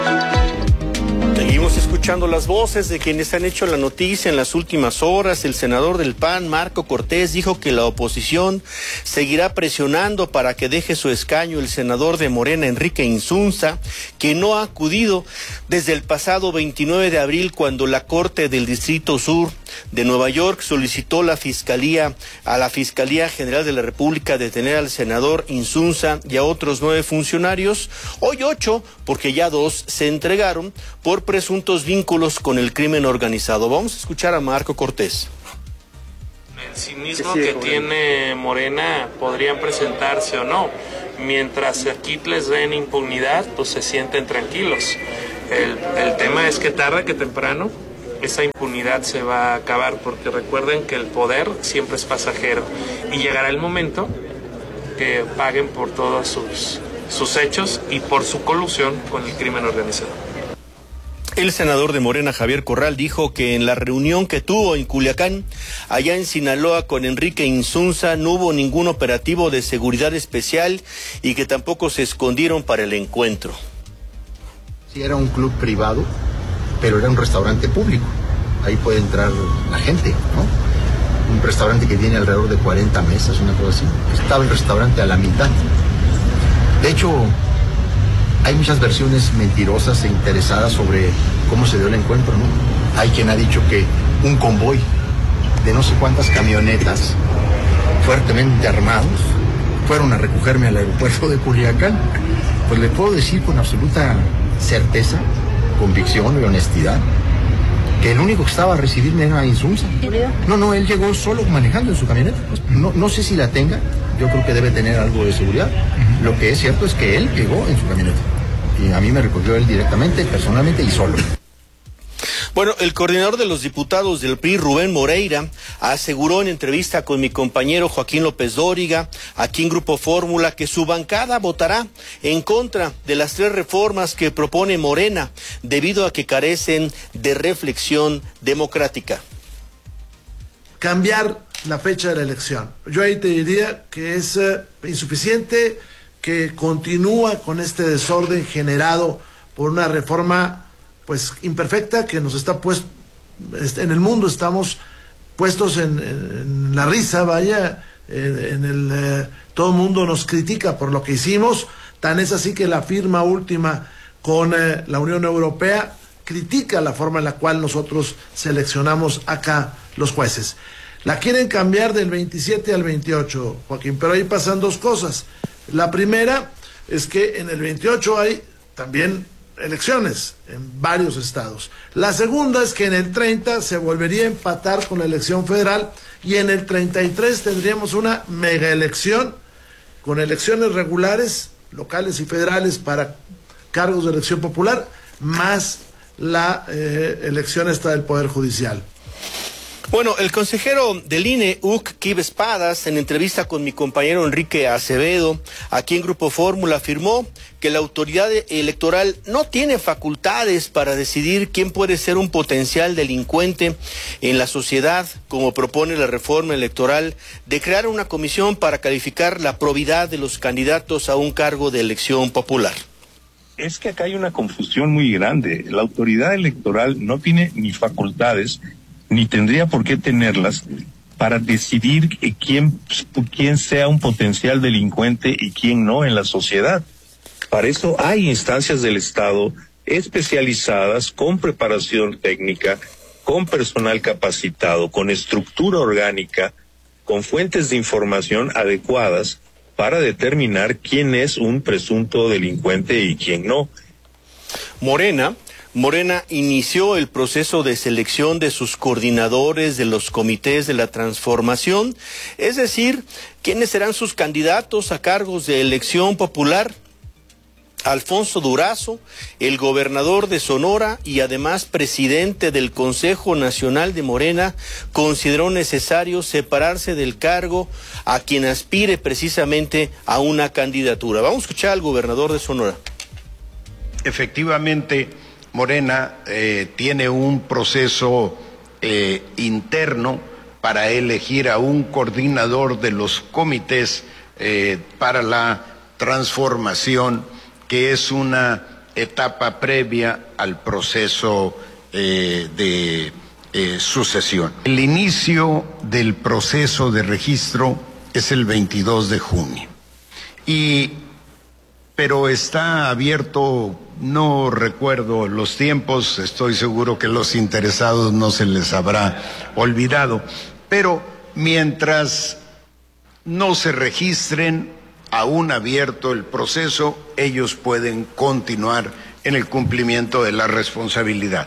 Seguimos escuchando las voces de quienes han hecho la noticia en las últimas horas. El senador del PAN, Marco Cortés, dijo que la oposición seguirá presionando para que deje su escaño el senador de Morena, Enrique Insunza, que no ha acudido desde el pasado 29 de abril, cuando la Corte del Distrito Sur de Nueva York solicitó a la Fiscalía General de la República detener al senador Insunza y a otros 9 funcionarios, hoy 8, porque ya 2 se entregaron por presuntos vínculos con el crimen organizado. Vamos a escuchar a Marco Cortés. El cinismo que tiene Morena podrían presentarse o no. Mientras aquí les den impunidad, pues se sienten tranquilos. El tema es que tarde que temprano esa impunidad se va a acabar, porque recuerden que el poder siempre es pasajero y llegará el momento que paguen por todos sus hechos y por su colusión con el crimen organizado. El senador de Morena, Javier Corral, dijo que en la reunión que tuvo en Culiacán, allá en Sinaloa, con Enrique Insunza, no hubo ningún operativo de seguridad especial y que tampoco se escondieron para el encuentro. Sí, era un club privado, pero era un restaurante público. Ahí puede entrar la gente, ¿no? Un restaurante que tiene alrededor de 40 mesas, una cosa así. Estaba el restaurante a la mitad. De hecho, hay muchas versiones mentirosas e interesadas sobre cómo se dio el encuentro, ¿no? Hay quien ha dicho que un convoy de no sé cuántas camionetas fuertemente armados fueron a recogerme al aeropuerto de Culiacán. Pues le puedo decir con absoluta certeza, convicción y honestidad, que el único que estaba a recibirme era Insunza. No, él llegó solo manejando en su camioneta. No sé si la tenga, yo creo que debe tener algo de seguridad. Lo que es cierto es que él llegó en su camioneta. Y a mí me recogió él directamente, personalmente y solo. Bueno, el coordinador de los diputados del PRI, Rubén Moreira, aseguró en entrevista con mi compañero Joaquín López Dóriga, aquí en Grupo Fórmula, que su bancada votará en contra de las 3 reformas que propone Morena, debido a que carecen de reflexión democrática. Cambiar la fecha de la elección. Yo ahí te diría que es insuficiente, que continúa con este desorden generado por una reforma pues imperfecta que nos está puesto en el mundo. Estamos puestos en la risa, vaya, todo el mundo nos critica por lo que hicimos. Tan es así que la firma última con la Unión Europea critica la forma en la cual nosotros seleccionamos acá los jueces. La quieren cambiar del 27 al 28, Joaquín, pero ahí pasan 2 cosas. La primera es que en el 28 hay también elecciones en varios estados. La segunda es que en el 30 se volvería a empatar con la elección federal y en el 33 tendríamos una mega elección con elecciones regulares, locales y federales para cargos de elección popular, más la elección esta del Poder Judicial. Bueno, el consejero del INE, Uc Kib Espadas, en entrevista con mi compañero Enrique Acevedo, aquí en Grupo Fórmula, afirmó que la autoridad electoral no tiene facultades para decidir quién puede ser un potencial delincuente en la sociedad, como propone la reforma electoral, de crear una comisión para calificar la probidad de los candidatos a un cargo de elección popular. Es que acá hay una confusión muy grande. La autoridad electoral no tiene ni facultades, ni tendría por qué tenerlas, para decidir quién sea un potencial delincuente y quién no en la sociedad. Para eso hay instancias del Estado especializadas, con preparación técnica, con personal capacitado, con estructura orgánica, con fuentes de información adecuadas para determinar quién es un presunto delincuente y quién no. Morena inició el proceso de selección de sus coordinadores de los comités de la transformación, es decir, quiénes serán sus candidatos a cargos de elección popular. Alfonso Durazo, el gobernador de Sonora y además presidente del Consejo Nacional de Morena, consideró necesario separarse del cargo a quien aspire precisamente a una candidatura. Vamos a escuchar al gobernador de Sonora. Efectivamente, Morena tiene un proceso interno para elegir a un coordinador de los comités para la transformación, que es una etapa previa al proceso de sucesión. El inicio del proceso de registro es el 22 de junio, pero está abierto, no recuerdo los tiempos, estoy seguro que los interesados no se les habrá olvidado, pero mientras no se registren, aún abierto el proceso, ellos pueden continuar en el cumplimiento de la responsabilidad.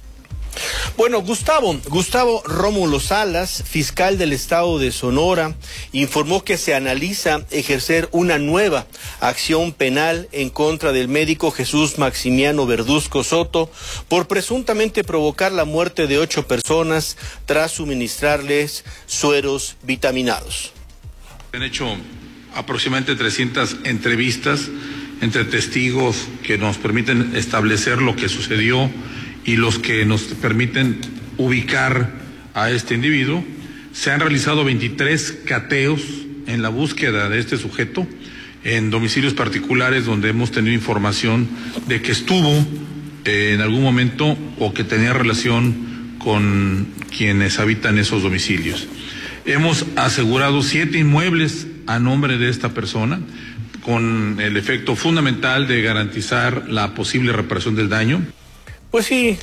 Bueno, Gustavo Rómulo Salas, fiscal del estado de Sonora, informó que se analiza ejercer una nueva acción penal en contra del médico Jesús Maximiano Verduzco Soto por presuntamente provocar la muerte de 8 personas tras suministrarles sueros vitaminados. Se han hecho aproximadamente 300 entrevistas entre testigos que nos permiten establecer lo que sucedió y los que nos permiten ubicar a este individuo. Se han realizado 23 cateos en la búsqueda de este sujeto en domicilios particulares donde hemos tenido información de que estuvo en algún momento o que tenía relación con quienes habitan esos domicilios. Hemos asegurado 7 inmuebles a nombre de esta persona con el efecto fundamental de garantizar la posible reparación del daño. Pues sí,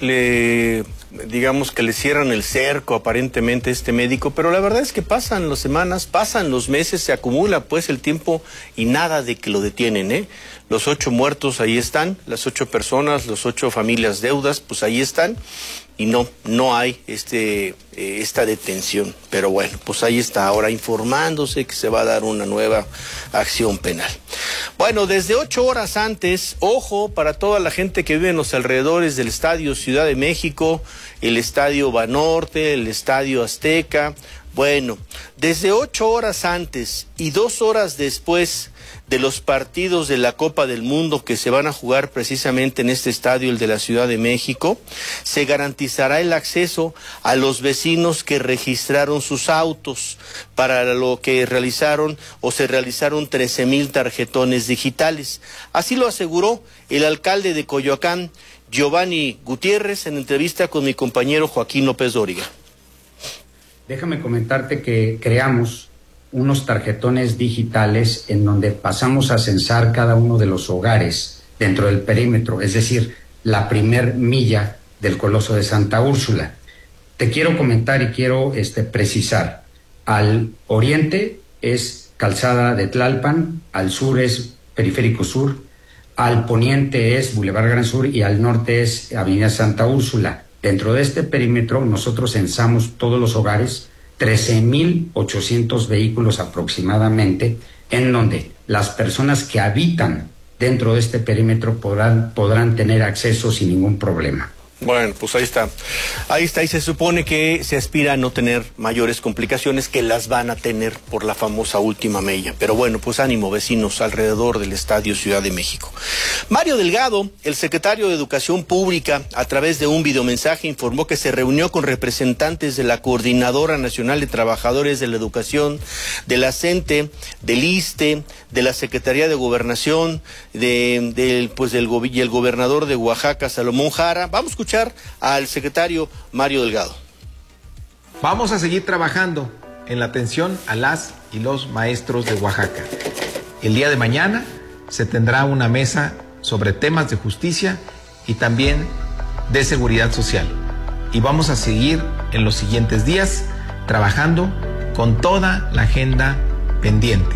digamos que le cierran el cerco aparentemente a este médico, pero la verdad es que pasan las semanas, pasan los meses, se acumula pues el tiempo y nada de que lo detienen, ¿eh? Los 8 muertos ahí están, las 8 personas, las 8 familias deudas, pues ahí están. Y no hay esta detención. Pero bueno, pues ahí está ahora informándose que se va a dar una nueva acción penal. Bueno, desde 8 horas antes, ojo para toda la gente que vive en los alrededores del Estadio Ciudad de México, el Estadio Banorte, el Estadio Azteca. Bueno, desde 8 horas antes y 2 horas después de los partidos de la Copa del Mundo que se van a jugar precisamente en este estadio, el de la Ciudad de México, se garantizará el acceso a los vecinos que registraron sus autos, para lo que se realizaron 13,000 tarjetones digitales. Así lo aseguró el alcalde de Coyoacán, Giovanni Gutiérrez, en entrevista con mi compañero Joaquín López Dóriga. Déjame comentarte que creamos unos tarjetones digitales en donde pasamos a censar cada uno de los hogares dentro del perímetro, es decir, la primer milla del Coloso de Santa Úrsula. Te quiero comentar y quiero precisar. Al oriente es Calzada de Tlalpan, al sur es Periférico Sur, al poniente es Boulevard Gran Sur y al norte es Avenida Santa Úrsula. Dentro de este perímetro nosotros censamos todos los hogares, 13,800 vehículos aproximadamente, en donde las personas que habitan dentro de este perímetro podrán tener acceso sin ningún problema. Bueno, pues ahí está, y se supone que se aspira a no tener mayores complicaciones, que las van a tener por la famosa última milla, pero bueno, pues ánimo vecinos alrededor del Estadio Ciudad de México. Mario Delgado, el secretario de Educación Pública, a través de un videomensaje informó que se reunió con representantes de la Coordinadora Nacional de Trabajadores de la Educación, de la CENTE, del ISSSTE, de la Secretaría de Gobernación, y el gobernador de Oaxaca, Salomón Jara. Vamos a escuchar al secretario Mario Delgado. Vamos a seguir trabajando en la atención a las y los maestros de Oaxaca. El día de mañana se tendrá una mesa sobre temas de justicia y también de seguridad social. Y vamos a seguir en los siguientes días trabajando con toda la agenda pendiente.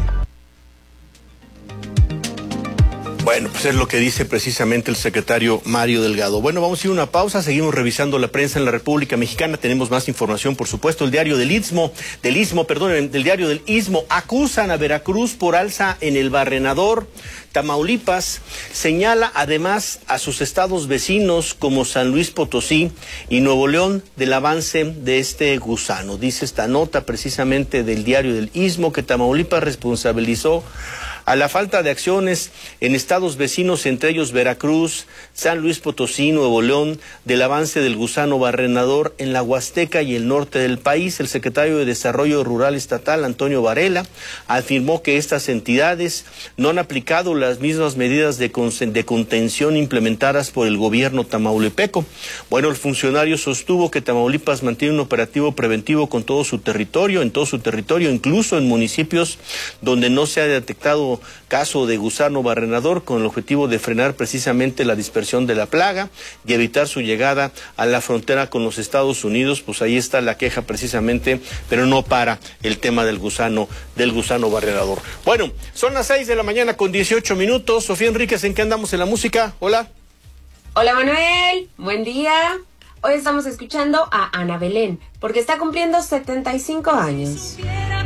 Bueno, pues es lo que dice precisamente el secretario Mario Delgado. Bueno, vamos a ir a una pausa, seguimos revisando la prensa en la República Mexicana, tenemos más información, por supuesto. El diario del diario del Istmo, acusan a Veracruz por alza en el Barrenador. Tamaulipas señala además a sus estados vecinos como San Luis Potosí y Nuevo León del avance de este gusano. Dice esta nota precisamente del diario del Istmo que Tamaulipas responsabilizó a la falta de acciones en estados vecinos, entre ellos Veracruz, San Luis Potosí, Nuevo León, del avance del gusano barrenador en la Huasteca y el norte del país, el secretario de Desarrollo Rural Estatal, Antonio Varela, afirmó que estas entidades no han aplicado las mismas medidas de contención implementadas por el gobierno tamaulipeco. Bueno, el funcionario sostuvo que Tamaulipas mantiene un operativo preventivo con todo su territorio, incluso en municipios donde no se ha detectado caso de gusano barrenador, con el objetivo de frenar precisamente la dispersión de la plaga y evitar su llegada a la frontera con los Estados Unidos. Pues ahí está la queja precisamente, pero no para el tema del gusano barrenador. Bueno, son las 6 de la mañana con 18 minutos. Sofía Enríquez, ¿en qué andamos en la música? Hola. Hola Manuel, buen día. Hoy estamos escuchando a Ana Belén, porque está cumpliendo 75 años.